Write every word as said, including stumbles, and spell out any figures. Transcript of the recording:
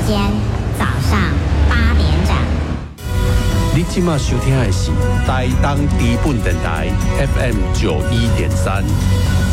间早上八点整。 你今麦收听的是台东低本电台 F M 九一点三。